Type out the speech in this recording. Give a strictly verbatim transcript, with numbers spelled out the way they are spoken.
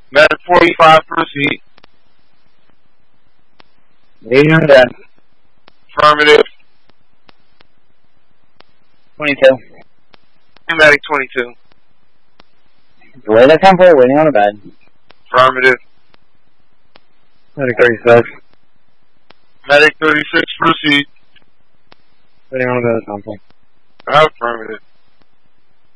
Medic forty-five, proceed. Waiting on that. Affirmative. twenty-two. Medic twenty-two. Delay that ten four, waiting on the bed. Affirmative. Medic thirty-six. Medic thirty-six, proceed. Waiting on the bed at ten four. Affirmative.